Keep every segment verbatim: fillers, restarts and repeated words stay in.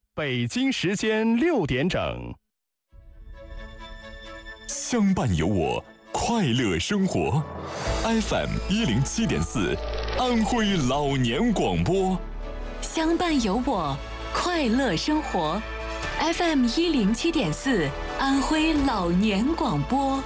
北京时间六点整。 相伴有我，快乐生活。F M 一零七点四，安徽老年广播。 相伴有我，快乐生活。F M 一零七点四，安徽老年广播。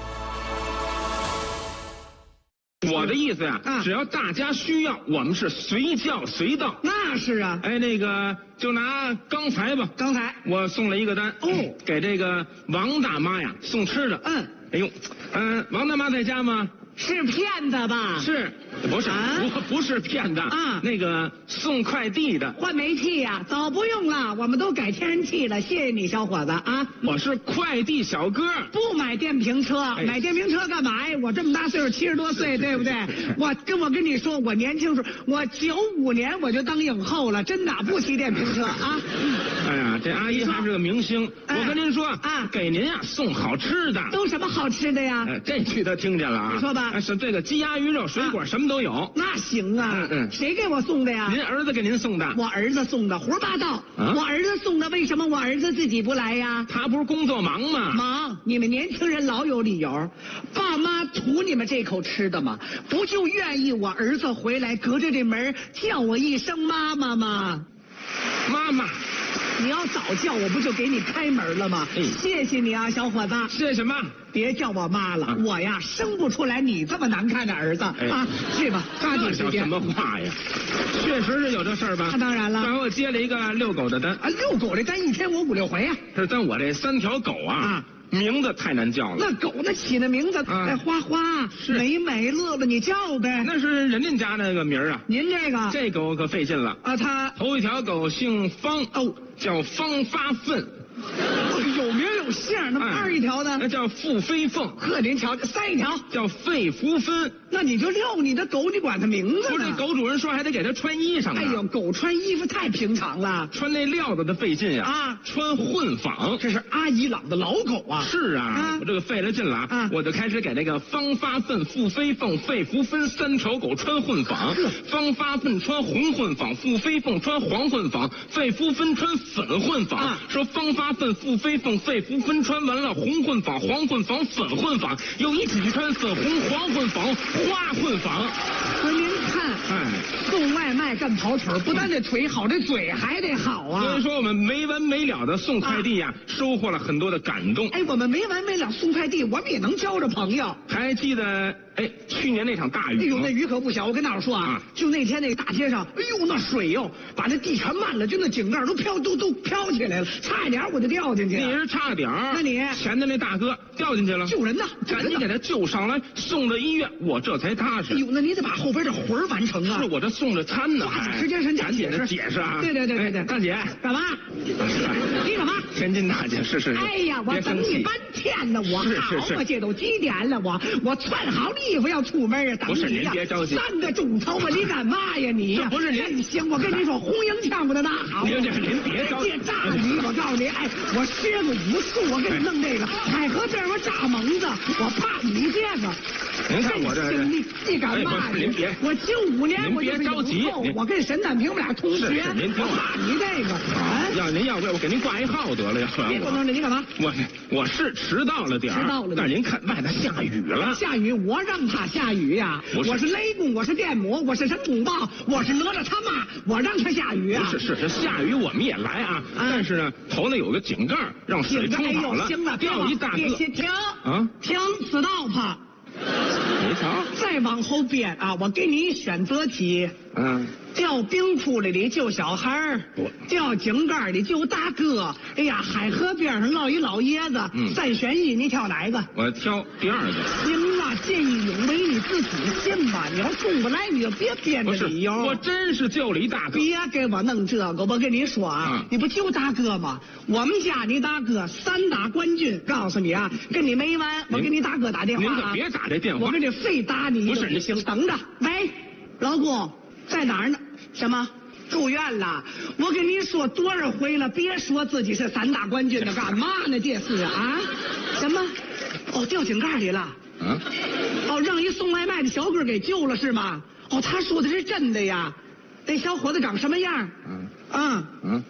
我的意思呀、啊，只要大家需要，我们是随叫随到。 那是啊， 哎，那个就拿刚才吧， 刚才我送了一个单哦，给这个王大妈呀送吃的。 嗯， 哎呦，嗯、呃，王大妈在家吗？ 是骗子吧？ 是，不是？ 啊、 不不是骗子啊， 那个送快递的。 换煤气呀、啊，早不用了，我们都改天然气了。谢谢你，小伙子啊！ 我是快递小哥， 不买电瓶车， 哎、 买电瓶车干嘛呀？我这么大岁数，七十多岁，对不对？我跟我跟你说，我年轻时候，我九五年我就当影后了，真的不骑电瓶车啊！ 哎呀，这阿姨还是个明星。 哎、 我跟您说啊， 给您呀送好吃的。 都什么好吃的呀？ 哎，这句他听见了啊。 你说吧。 是这个鸡鸭鱼肉水果、啊、什么都有。 那行啊。 嗯嗯。 谁给我送的呀？ 您儿子给您送的。 我儿子送的，胡说八道。啊、我儿子送的，为什么我儿子自己不来呀？ 他不是工作忙吗？ 忙。你们年轻人老有理由。爸妈图你们这口吃的吗？不就愿意我儿子回来隔着这门叫我一声妈妈吗？ 妈妈。 你要早叫我不就给你开门了吗？ 嗯、 谢谢你啊，小伙子。 谢谢什么？ 别叫我妈了，啊、我呀生不出来你这么难看的儿子、哎、啊！去吧，抓紧时间。 什么话呀？确实是有这事儿吧？ 那、啊、当然了。 然后我接了一个遛狗的单啊，遛狗的单一天我五六回啊。 是，但我这三条狗啊。啊名字太难叫了。 那狗那起的名字，啊、哎，花花、美美、乐乐，你叫呗。 那是人家家那个名儿啊。 您这个， 这狗可费劲了啊。他头一条狗姓方哦，叫方发奋。 有名有姓，那么二一条呢？ 那叫傅飞凤。 呵，您瞧，三一条叫费福芬。 那你就遛你的狗，你管它名字呢？ 不是，狗主人说还得给它穿衣裳呢。 哎呦，狗穿衣服太平常了， 穿那料子的费劲呀。啊，穿混纺， 这是阿姨养的老狗啊。 是啊，啊我这个费了劲了啊！我就开始给那个方发奋、傅飞凤、费福芬三条狗穿混纺。方发奋穿红混纺，傅飞凤穿黄混纺，费福芬穿粉混纺。啊、说方发奋、傅飞凤、费福芬穿完了红混纺、黄混纺、粉混纺，又一起穿粉红黄混纺、花混纺。 可您看，哎，送外卖干跑腿，不但这腿好，这嘴还得好啊。 所以说我们没完没了的送快递呀、啊，收获了很多的感动。 哎，我们没完没了送快递，我们也能交着朋友。 还记得哎，去年那场大雨， 哎呦，那雨可不小。我跟大伙说啊，啊就那天那个大街上，哎呦，那水哟，把那地全漫了，就那井盖都飘，都都飘起来了，差一点我就掉进去了。 你是差点儿， 那你前的那大哥掉进去了， 救人呐， 赶紧给他救上来，送到医院，我这才踏实。 哎呦，那你得把后边这活儿完成啊！ 是我这送着餐呢， 抓紧时间，人家赶紧的解释啊！ 对对对对对， 大姐， 干嘛？你干嘛？ 天津大姐，是是是。 哎呀，我等你半天了，我好，我这都几点了？我我穿好了衣服要出门啊，等不是你呀。 您别着急， 三个钟头啊，你干嘛呀你呀？ 不是您行，我跟你说，红缨枪我都拿好。 您您别着急， 别炸你！我告诉你，哎，我学个武术，我给你弄这个海河边我炸猛子，我怕你这个。 您看我这， 你你干嘛？ 您别， 我九五年我就别着急， 我跟沈丹平我俩同学， 您听我怕你这个。 要您要不我给您挂一号得了，要不然别不能，你干嘛？ 我我是迟到了点迟到了， 但是您看外头下雨了。 下雨，我让他下雨呀！我是雷公，我是电母，我是神公豹，我是哪吒他妈，我让他下雨啊！ 不是是是下雨我们也来啊，但是呢头那有个井盖让水冲跑了， 行了， 掉一大个。 停啊！停死道怕！ 你瞧， 再往后编啊！我给你选择题。 嗯。 掉冰窟里的救小孩儿，掉井盖里救大哥。哎呀，海河边上落一老爷子。嗯，三选一，你挑哪一个？ 我挑第二个。 行了，见义勇为，你自己信吧。你要送不来，你就别编这理由。 我真是救了一大哥。 别给我弄这个，我跟你说啊，嗯、你不救大哥吗？我们家你大哥三打冠军，告诉你啊，跟你没完。我给你大哥打电话、啊。 您可别打这电话， 我跟你非打你。 不是你行，等着。喂，老公。在哪儿呢？什么？住院了？我跟你说多少回了，别说自己是三大冠军的，干嘛呢？这是啊？什么？哦，掉井盖里了。 嗯。 哦，让一送外卖的小哥给救了是吗？哦，他说的是真的呀。那小伙子长什么样？ 嗯。 啊。 嗯。 扎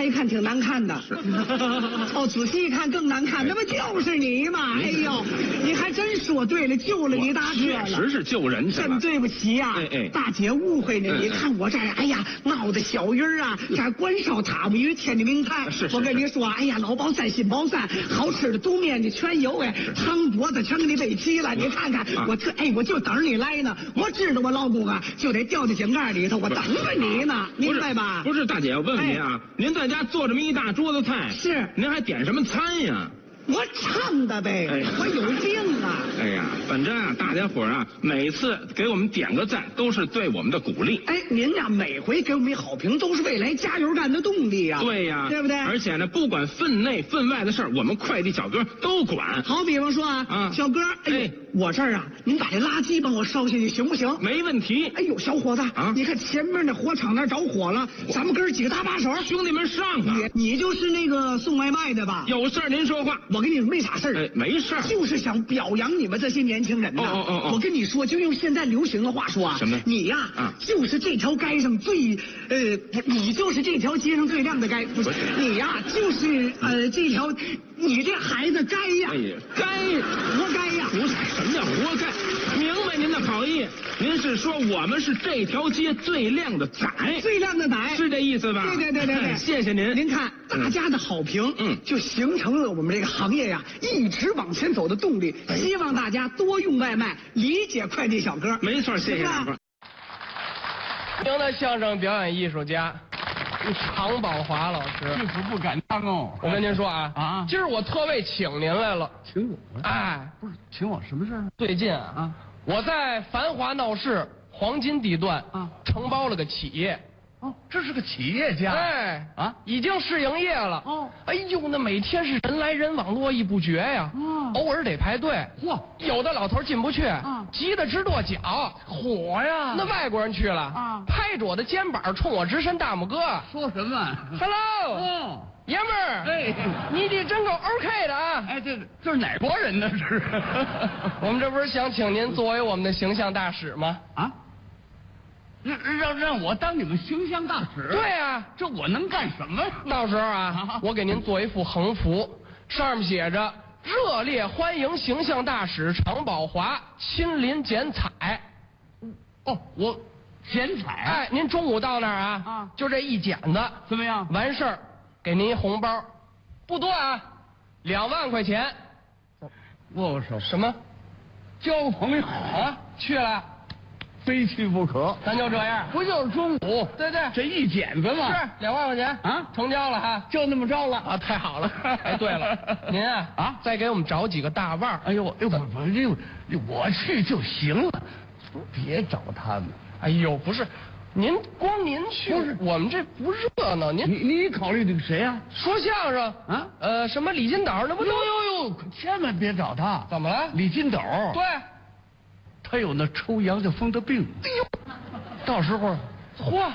一看挺难看的。哦，仔细一看更难看，那不就是你吗？哎呦，你还真说对了，救了你大哥了。 确实是救人去了。 真对不起呀、啊哎哎， 大姐误会呢。 嗯、 你看我这，哎呀，闹的小鱼儿啊，这关烧塔木鱼天地名菜。 是是我跟你说，哎呀，老宝山新宝山，好吃的肚面的全有哎，汤脖子全给你备齐了。你看看，啊、我特哎，我就等着你来呢。我知道我老公啊，就得掉在井盖里头，我等着你呢，明白吧？ 不是大姐，我问问您啊，哎、您在家做这么一大桌子菜， 是您还点什么餐呀？ 我唱的呗，哎、我有病啊！ 哎呀，反正啊，大家伙啊，每次给我们点个赞，都是对我们的鼓励。 哎，您呀，每回给我们好评，都是未来加油干的动力呀、啊。 对呀， 对不对？ 而且呢，不管分内分外的事儿，我们快递小哥都管。 好比方说啊，啊小哥，哎，哎我这儿啊，您把这垃圾帮我烧下去行不行？ 没问题。 哎呦，小伙子啊，你看前面那火场那着火了，咱们哥几个搭把手， 兄弟们上啊！ 你你就是那个送外卖的吧？ 有事儿您说话。 我跟你说没啥事儿。 哎，没事儿， 就是想表扬你们这些年轻人呐。 哦哦哦， 我跟你说，就用现在流行的话说啊， 什么？ 你呀，啊，就是这条街上最，呃，你就是这条街上最亮的街，不是？你呀，就是呃这条，你这孩子该呀， 哎呀，该， 活该呀！ 不是，什么叫活该？明白您的好意，您是说我们是这条街最亮的仔， 最亮的仔， 是这意思吧？ 对对对对对， 谢谢您。 您看大家的好评，嗯，就形成了我们这个行业呀一直往前走的动力。希望大家多用外卖，理解快递小哥。 没错，谢谢大伙。 名的相声表演艺术家常宝华老师， 这可不敢当哦。 我跟您说啊， 啊， 今儿我特为请您来了。 请我？ 哎， 不是，请我什么事儿？ 最近啊，啊我在繁华闹市黄金地段啊承包了个企业。 哦，这是个企业家。 哎， 啊， 已经试营业了。哦，哎呦，那每天是人来人往，络绎不绝呀。哦，偶尔得排队。嚯，有的老头进不去，啊，急得直跺脚。 火呀！ 那外国人去了，啊，拍着我的肩膀，冲我直伸大拇哥。 说什么 ？Hello。 哦， 爷们儿。 哎， 你这真够 OK 的啊！ 哎，这这是哪国人呢？是？ 我们这不是想请您作为我们的形象大使吗？ 啊？让让让我当你们形象大使？ 对啊， 这我能干什么？ 到时候啊，啊我给您做一副横幅，上面写着“热烈欢迎形象大使常宝华亲临剪彩”。 哦，我剪彩。 哎，您中午到那儿啊，啊，就这一剪子， 怎么样？ 完事儿，给您一红包，不多啊，两万块钱。 握握手。 什么？ 交朋友啊？去了。 非去不可， 咱就这样， 不就是中午？ 对对， 这一剪子嘛， 是两万块钱啊， 成交了哈， 就那么着了啊，太好了！哎，对了，您啊啊，再给我们找几个大腕儿。 哎呦，哎呦，我我我去就行了，别找他们。 哎呦，不是，您光您去， 不是我们这不热闹。您你你考虑那个谁啊？ 说相声啊？呃，什么李金斗那不？ 呦呦呦，可千万别找他。 怎么了？ 李金斗。 对。 他有那抽羊角风的病，哎呦，到时候， 嚯，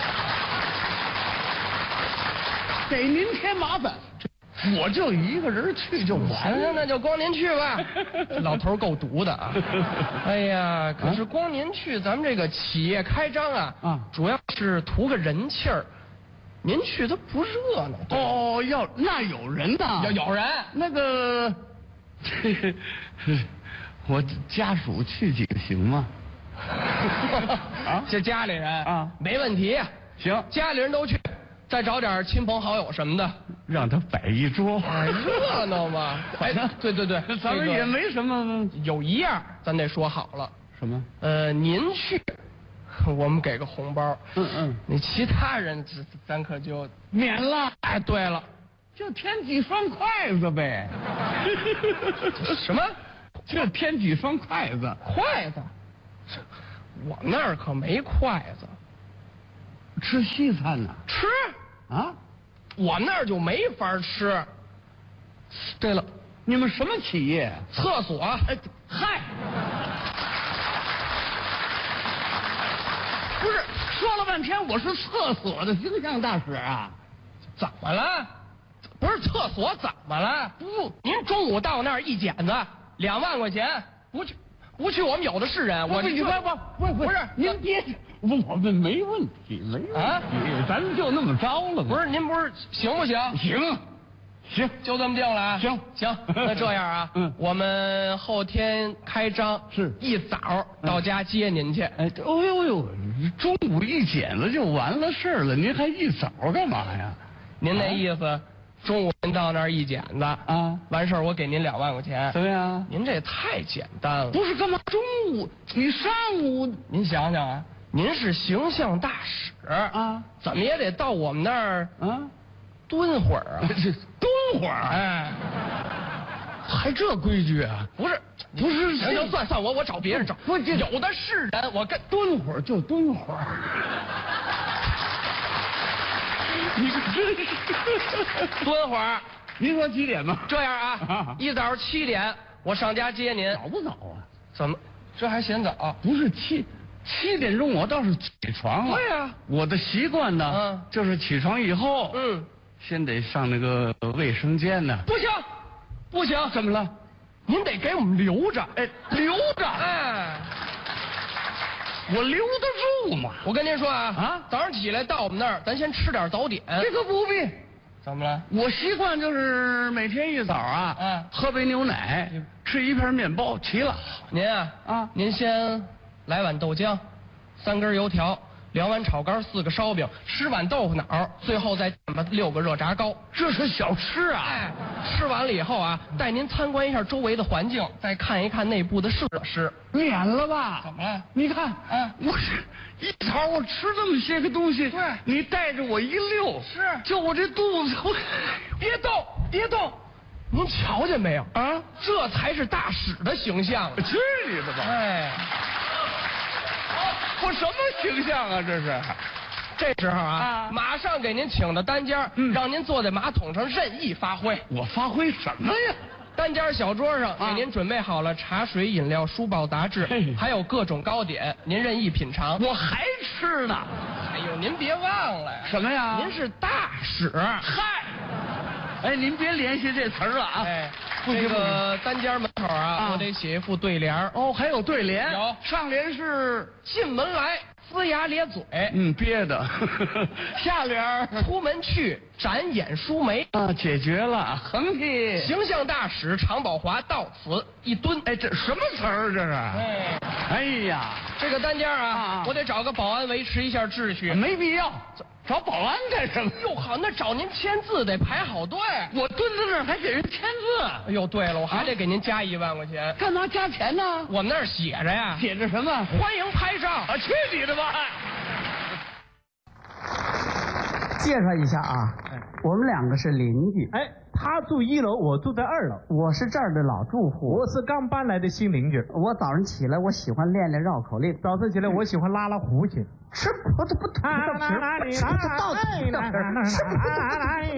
给您添麻烦，我就一个人去就完了。 行行，那就光您去吧。这老头够毒的啊！哎呀，可是光您去，咱们这个企业开张啊，啊，主要是图个人气儿。您去它不热闹。 哦，要那有人呐， 要有人。 那个，这。我家属去几个行吗？ 啊，这家里人啊，没问题。 行， 家里人都去，再找点亲朋好友什么的， 让他摆一桌， 哎，热闹嘛。哎，对对对， 咱们也没什么。 有一样咱得说好了。 什么？ 呃，您去，我们给个红包。 嗯嗯。 你其他人咱咱可就免了。 哎，对了， 就添几双筷子呗。 什么？ 就添几双筷子， 筷子，我那儿可没筷子。 吃西餐呢？ 吃啊， 我那儿就没法吃。对了， 你们什么企业？ 厕所。 哎，嗨，不是说了半天我是厕所的形象大使啊？ 怎么了？不是厕所怎么了？不，您中午到那儿一剪子。两万块钱，不去， 不去我们有的是人。我不不不不不是您别，我们没问题，没问题，啊、咱们就那么着了。 不是您不是行不行？ 行。行， 就这么定了啊！ 行行，那这样啊，嗯，我们后天开张， 是一早到家接您去。 哎，哦呦呦，中午一检了就完了事儿了，您还一早干嘛呀？ 您那意思，啊、中午您到那儿一检子啊，完事儿我给您两万块钱， 怎么样？ 您这太简单了。 不是干嘛？中午你上午， 您想想啊，您是形象大使啊，怎么也得到我们那儿啊。蹲会儿啊， 蹲会儿， 哎， 还这规矩啊？ 不是， 不是， 行行，算算我我找别人找， 不有的是人，我跟蹲会儿就蹲会儿。你真是蹲会儿。 您说几点吗？ 这样啊，啊一早七点我上家接您。 早不早啊？ 怎么？这还嫌早？ 不是七。七点钟我倒是起床了。 对呀、啊， 我的习惯呢，嗯，就是起床以后，嗯，先得上那个卫生间呢。 不行，不行， 怎么了？ 您得给我们留着， 哎，留着， 哎， 我留得住吗？ 我跟您说啊， 啊， 早上起来到我们那儿，咱先吃点早点。 这个不必。 怎么了？ 我习惯就是每天一早啊，嗯，喝杯牛奶，吃一片面包，齐了。 您啊，啊，您先来碗豆浆，三根油条，两碗炒肝，四个烧饼，十碗豆腐脑，最后再把六个热炸糕。 这是小吃啊！ 哎，吃完了以后啊，带您参观一下周围的环境，再看一看内部的设施。 免了吧？ 怎么了？ 你看，啊，我是一早我吃这么些个东西， 对， 你带着我一溜， 是， 就我这肚子，我别动，别动。您瞧见没有啊？这才是大使的形象。 去你的吧！ 哎。 我什么形象啊？这是， 这时候啊，啊马上给您请到单间，嗯，让您坐在马桶上任意发挥。 我发挥什么呀？ 单间小桌上给您准备好了茶水、饮料、书报、杂志，还有各种糕点，您任意品尝。 我还吃呢。 哎呦，您别忘了呀！ 什么呀？ 您是大使。 嗨，哎，您别联系这词儿了啊！ 哎，这个单间门口啊，我得写一副对联。 哦，还有对联？ 有。 上联是进门来龇牙咧嘴， 嗯，憋的。下联出门去展眼舒眉。 啊，解决了。横批形象大使常宝华到此一蹲。 哎，这什么词儿这是？ 哎， 哎呀， 这个单间啊，啊我得找个保安维持一下秩序。 没必要。找保安干什么？ 哟好，那找您签字得排好队。 我蹲在那儿还给人签字。 哎呦，对了，我还得给您加一万块钱。 干嘛加钱呢？ 我们那儿写着呀。 写着什么？ 欢迎拍照。 啊，去你的吧！ 介绍一下啊，我们两个是邻居。 哎，他住一楼，我住在二楼。 我是这儿的老住户， 我是刚搬来的新邻居。 我早上起来，我喜欢练练绕口令。 早上起来，我喜欢拉拉胡琴。 吃葡萄不吐葡萄皮，吃葡萄倒吐葡萄皮，吃葡萄不吐葡萄皮，吃葡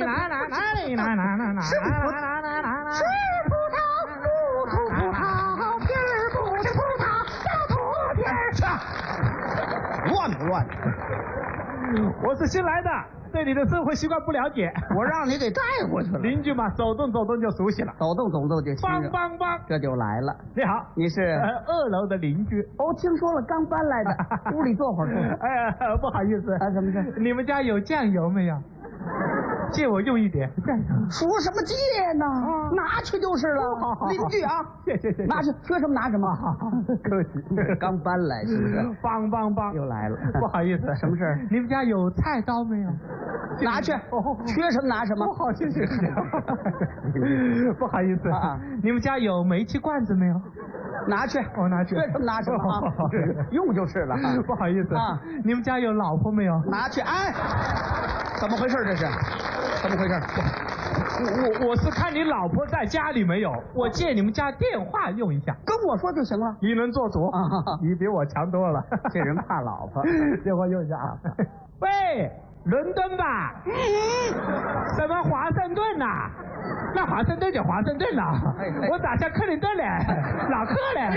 萄吃葡萄不吐葡萄皮儿，不吃葡萄倒吐皮儿。乱不乱？ 我是新来的，对你的生活习惯不了解， 我让你给带过去了。 邻居嘛，走动走动就熟悉了， 走动走动就亲热。 梆梆梆， 这就来了。 你好， 你是？ 呃，二楼的邻居。 哦，听说了，刚搬来的，屋里坐会儿。 哎呀，不好意思， 啊，什么事？ 你们家有酱油没有？借我用一点。 说什么借呢？啊、拿去就是了。好好邻居啊， 谢谢谢谢。 拿去，缺什么拿什么。 好好客气。 刚搬来是不是？ 梆梆梆， 又来了。 不好意思， 什么事？ 你们家有菜刀没有？ 拿去。哦、缺什么拿什么。 好，谢谢。不好意思啊，你们家有煤气罐子没有？ 拿去。 我、哦、拿去。 缺什么拿什么啊？用就是了。 不好意思啊， 你们家有老婆没有？ 拿去。哎，怎么回事这是？怎么回事？ 我我我是看你老婆在家里没有，我借你们家电话用一下， 跟我说就行了。 你能做主啊？你比我强多了。 这人怕老婆， 电话用一下啊。喂，伦敦吧？嗯。什么华盛顿呐？那华盛顿就华盛顿了，我打下克林顿嘞，老克嘞。